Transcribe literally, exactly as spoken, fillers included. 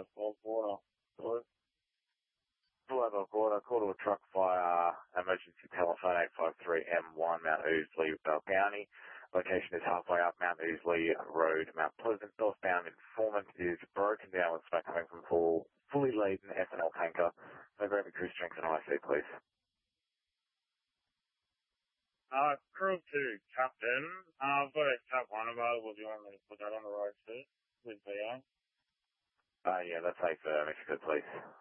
Falls Water. Hello? Hello, Border. Call to a truck via emergency telephone eight five three M one, Mount Ousley, Bell County. Location is halfway up Mount Ousley Road, Mount Pleasant. Northbound informant is broken down with smoke coming from full, fully laden ethanol tanker. Over every crew strength and I C, please. Uh, crew two, Captain. Uh, I've got a Cap one available. Do you want me to put that on the road too? With V A? Uh, yeah, that's safe, uh, if you could, please.